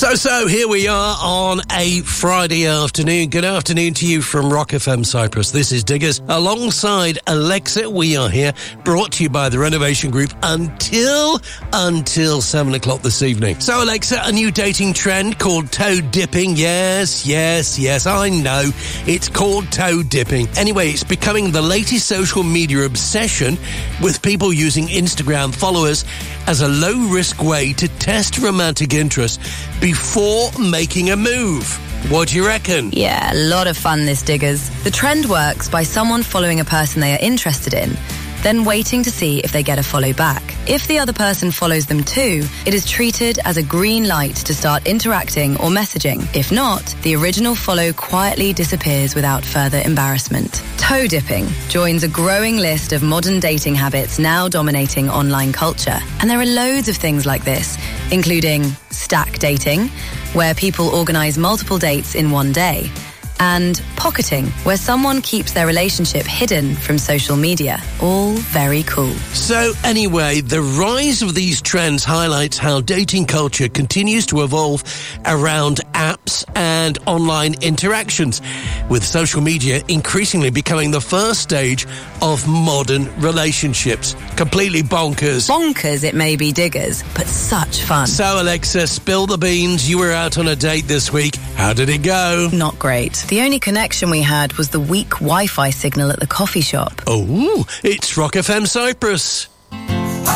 So here we are on a Friday afternoon. Good afternoon to you from Rock FM Cyprus. This is Diggers. Alongside Alexa, we are here, brought to you by the Renovation Group until 7 o'clock this evening. So Alexa, a new dating trend called toe dipping. Yes, I know. It's called toe dipping. Anyway, it's becoming the latest social media obsession, with people using Instagram followers as a low-risk way to test romantic interest before making a move. What do you reckon? Yeah, a lot of fun, this, Diggers. The trend works by someone following a person they are interested in, then waiting to see if they get a follow back. If the other person follows them too, it is treated as a green light to start interacting or messaging. If not, the original follow quietly disappears without further embarrassment. Toe dipping joins a growing list of modern dating habits now dominating online culture. And there are loads of things like this, including stack dating, where people organize multiple dates in one day, and pocketing, where someone keeps their relationship hidden from social media. All very cool. So anyway, the rise of these trends highlights how dating culture continues to evolve around apps and online interactions, with social media increasingly becoming the first stage of modern relationships. Completely bonkers. Bonkers it may be, Diggers, but such fun. So Alexa, spill the beans. You were out on a date this week. How did it go? Not great. The only connection we had was the weak Wi-Fi signal at the coffee shop. Oh, it's Rock FM Cyprus.